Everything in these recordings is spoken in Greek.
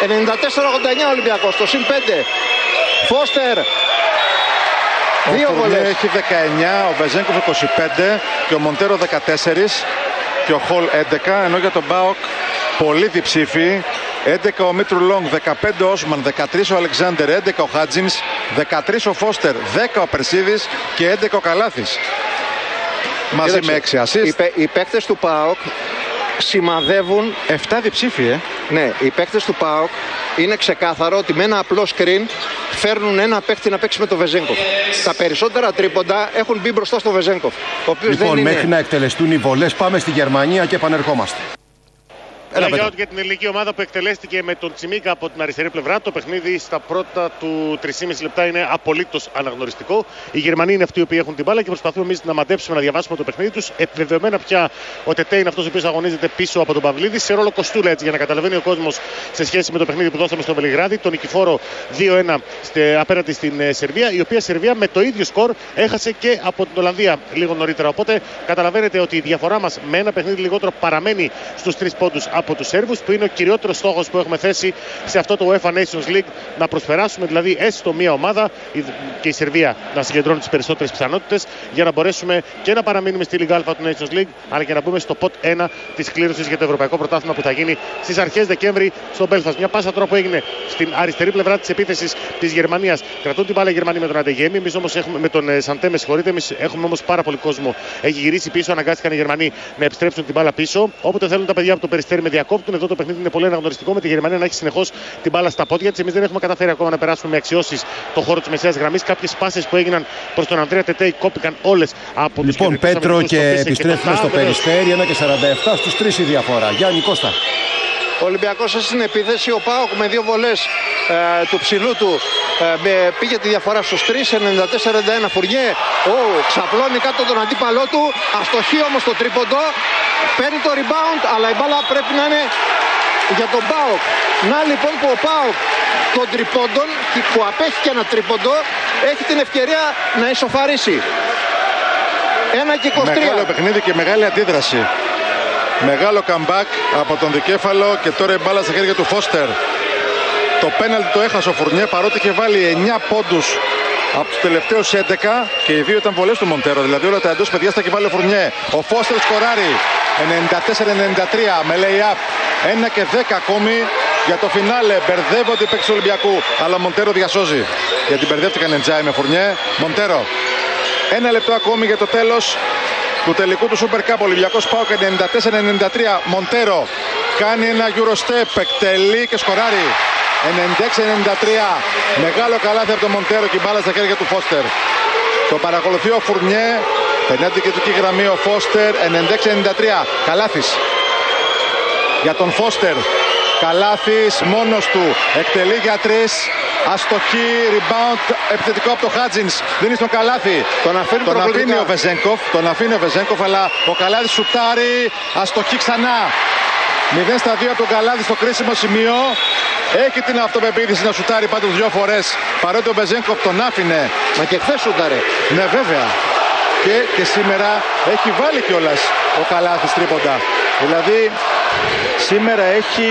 94-89 Ολυμπιακός, το συν 5. Φώστερ. Δύο βολές. Έχει 19, ο Βεζένκοφ 25 και ο Μοντέρο 14 και ο Χολ 11, ενώ για τον ΠΑΟΚ πολύ διψήφοι. 11 ο Μήτρου Λόγκ, 15 ο Όσμαν, 13 ο Αλεξάνδερ, 11 ο Χάτζινς, 13 ο Φώστερ, 10 ο Περσίδης και 11 ο Καλάθης. Μαζί με 6 assist. Οι παίκτες του ΠΑΟΚ σημαδεύουν 7 διψήφοι, Ναι, οι παίκτες του ΠΑΟΚ είναι ξεκάθαρο ότι με ένα απλό screen φέρνουν ένα παίκτη να παίξει με τον Βεζένκοφ. Τα περισσότερα τρίποντα έχουν μπει μπροστά στο Βεζένκοφ. Λοιπόν, μέχρι να εκτελεστούν οι βολές, πάμε στη Γερμανία και επανερχόμαστε. Λέγεται για την ελληνική ομάδα που εκτελέστηκε με τον Τσιμίκα από την αριστερή πλευρά. Το παιχνίδι στα πρώτα του 3,5 λεπτά είναι απολύτως αναγνωριστικό. Οι Γερμανοί είναι αυτοί οι οποίοι έχουν την μπάλα και προσπαθούμε εμείς να μαντέψουμε, να διαβάσουμε το παιχνίδι τους. Επιβεβαιωμένα πια ο Τετέ είναι αυτός ο οποίος αγωνίζεται πίσω από τον Παυλίδη, σε ρόλο κοστούλα, έτσι, για να καταλαβαίνει ο κόσμος σε σχέση με το παιχνίδι που δώσαμε στο Βελιγράδι. Τον Νικηφόρο 2-1 απέναντι στην Σερβία, η οποία Σερβία με το ίδιο σκορ έχασε και από την Ολλανδία λίγο νωρίτερα. Οπότε καταλαβαίνετε ότι η διαφορά μας με ένα παιχνίδι λιγότερο παραμένει στους 3 πόντους από τους Σέρβους, που είναι ο κυριότερος στόχος που έχουμε θέσει σε αυτό το UEFA Nations League. Να προσπεράσουμε δηλαδή έστω μία ομάδα και η Σερβία να συγκεντρώνει τις περισσότερες πιθανότητες για να μπορέσουμε και να παραμείνουμε στη Λίγκα Α του Nations League, αλλά και να μπούμε στο pot 1 της κλήρωσης για το Ευρωπαϊκό Πρωτάθλημα που θα γίνει στις αρχές Δεκέμβρη στο Μπέλφαστ. Μια πάσα τώρα που έγινε στην αριστερή πλευρά της επίθεσης της Γερμανίας. Κρατούν την μπάλα οι Γερμανοί με τον Αντεγέμι. Εμείς όμως έχουμε με τον Σαντέ, με συγχωρείτε. Εμείς έχουμε όμως πάρα πολύ κόσμο. Έχει γυρίσει πίσω, αναγκάστηκαν οι Γερμανοί να επιστρέψουν την μπάλα πίσω. Όποτε θέλουν τα παιδιά από το Περιστέρι με διακόπτουν. Εδώ το παιχνίδι είναι πολύ αναγνωριστικό, με τη Γερμανία να έχει συνεχώς την μπάλα στα πόδια της. Εμείς δεν έχουμε καταφέρει ακόμα να περάσουμε με αξιώσεις το χώρο της μεσαίας γραμμής. Κάποιες πάσες που έγιναν προς τον Ανδρέα Τετέι κόπηκαν όλες από τους. Λοιπόν, Πέτρο, και επιστρέφουμε στο Περιστέρι. 1-47 στους 3 η διαφορά. Γιάννη Κώστα. Ο Ολυμπιακός στην επίθεση, ο ΠΑΟΚ με 2 βολές του ψηλού του πήγε τη διαφορά στους 3, 94-91. Φουρνιέ, ξαπλώνει κάτω τον αντίπαλό του, αστοχή όμως το τρίποντο, παίρνει το rebound, αλλά η μπάλα πρέπει να είναι για τον ΠΑΟΚ. Να λοιπόν που ο ΠΑΟΚ των τριπώντων, που απέχει και ένα τρίποντο, έχει την ευκαιρία να ισοφαρίσει. 1-23. Μεγάλο παιχνίδι και μεγάλη αντίδραση. Μεγάλο comeback από τον δικέφαλο και τώρα η μπάλα στα χέρια του Φώστερ. Το πέναλτι το έχασε ο Φουρνιέ, παρότι είχε βάλει 9 πόντους από τους τελευταίους 11 και οι 2 ήταν βολές του Μοντέρο. Δηλαδή όλα τα εντός παιδιά στα έχει βάλει ο Φουρνιέ. Ο Φώστερ σκοράρει 94-93 με lay-up. 1 και 10 ακόμη για το φινάλε. Μπερδεύονται οι παίκτες του Ολυμπιακού, αλλά ο Μοντέρο διασώζει. Γιατί μπερδεύτηκαν Εντζάι με Φουρνιέ. Μοντέρο. 1 λεπτό ακόμη για το τέλος του τελικού του Super Cup. Ολυμπιακός ΠΑΟΚ 94-93. Μοντέρο κάνει ένα Eurostep, εκτελεί και σκοράρει. 96-93. Μεγάλο καλάθι από τον Μοντέρο και η μπάλα στα χέρια του Φώστερ. Το παρακολουθεί ο Φουρνιέ. Περνάει την κεντρική γραμμή ο Φώστερ. 96-93. Καλάθις για τον Φώστερ. Καλάθις μόνος του. Εκτελεί για 3. Αστοχή, rebound, επιθετικό από το Χάτζινς. Δίνει στον Καλάθι. Τον αφήνει ο Βεζένκοφ. Τον αφήνει ο Βεζένκοφ, αλλά ο Καλάθις σουτάρει. Αστοχή ξανά. 0-2 από τον Καλάθι στο κρίσιμο σημείο. Έχει την αυτοπεποίθηση να σουτάρει πάντως 2 φορές. Παρότι ο Βεζένκοφ τον άφηνε. Μα και χθες σουτάρε. Ναι, βέβαια. Και σήμερα έχει βάλει κιόλας ο Καλάθις τρίποντα. Δηλαδή σήμερα έχει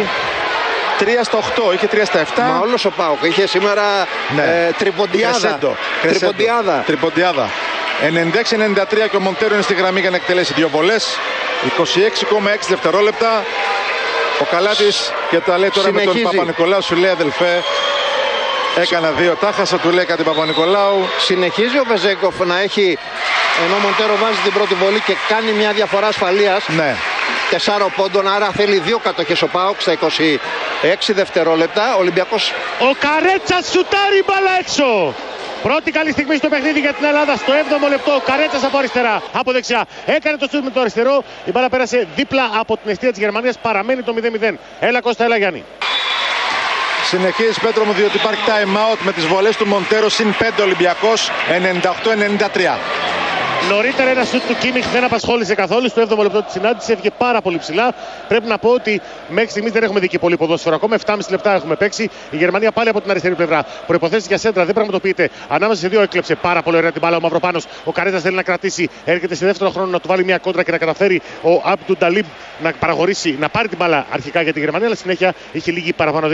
3 στα 8, είχε 3 στα 7. Μα όλος ο ΠΑΟΚ είχε σήμερα τριποντιάδα. Τριποντιάδα. 96-93 και ο Μοντέρο είναι στη γραμμή για να εκτελέσει 2 βολές. 26,6 δευτερόλεπτα. Ο Καλάθης και τα λέει τώρα συνεχίζει. Με τον Παπα-Νικολάου, σου λέει αδελφέ. Έκανα 2 τάχασα, του λέει κάτι Παπα-Νικολάου. Συνεχίζει ο Βεζένκοφ να έχει, ενώ ο Μοντέρο βάζει την πρώτη βολή και κάνει μια διαφορά ασφαλείας. Ναι. 4 πόντων, άρα θέλει 2 κατοχές ο ΠΑΟΚ στα 26 δευτερόλεπτα. Ο Ολυμπιακός. Ο Καρέτσας σουτάρει μπάλα έξω. Πρώτη καλή στιγμή στο παιχνίδι για την Ελλάδα. Στο 7ο λεπτό ο Καρέτσας από αριστερά. Από δεξιά έκανε το σουτ με το αριστερό. Η μπάλα πέρασε δίπλα από την αιστεία της Γερμανίας. Παραμένει το 0-0. Έλα Κώστα, έλα Γιάννη. Συνεχίζει Πέτρο μου, διότι υπάρχει time out με τις βολές του Μοντέρο. Συν 5 Ολυμπιακός. 98-93. Νωρίτερα ένα σουτ του Κίμιχ δεν απασχόλησε καθόλου. Στο 7ο λεπτό της συνάντησης έφυγε πάρα πολύ ψηλά. Πρέπει να πω ότι μέχρι στιγμής δεν έχουμε δει και πολύ ποδόσφαιρο ακόμα. 7,5 λεπτά έχουμε παίξει. Η Γερμανία πάλι από την αριστερή πλευρά. Προϋποθέσεις για σέντρα δεν πραγματοποιείται. Ανάμεσα σε 2 έκλεψε πάρα πολύ ωραία την μπάλα ο Μαυροπάνος. Ο Καρέτσας θέλει να κρατήσει. Έρχεται σε δεύτερο χρόνο να του βάλει μια κόντρα και να καταφέρει ο Αμπτουνταλίμπ να παραχωρήσει, να πάρει την μπάλα αρχικά για τη Γερμανία. Αλλά συνέχεια είχε λίγη παραπάνω